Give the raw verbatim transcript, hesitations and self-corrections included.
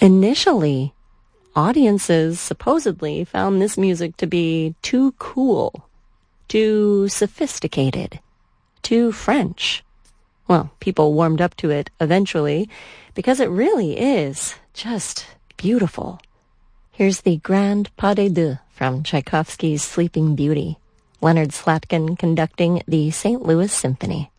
Initially, audiences supposedly found this music to be too cool, too sophisticated, too French. Well, people warmed up to it eventually because it really is just beautiful. Here's the Grand Pas de Deux from Tchaikovsky's Sleeping Beauty, Leonard Slatkin conducting the Saint Louis Symphony.